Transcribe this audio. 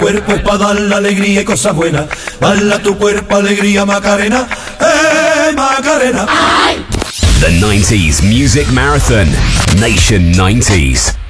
cuerpo es para dar la alegría y cosas buenas. Dale a tu cuerpo alegría, Macarena. Macarena. The 90s Music Marathon. Nation 90s.